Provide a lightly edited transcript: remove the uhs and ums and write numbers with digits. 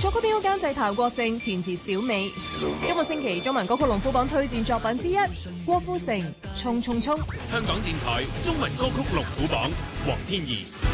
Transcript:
作曲編曲監製譚國正，填詞小美。今個星期中文歌曲龍虎榜推薦作品之一，郭富城《衝衝衝》。 香港電台中文歌曲龍虎榜，黃天怡。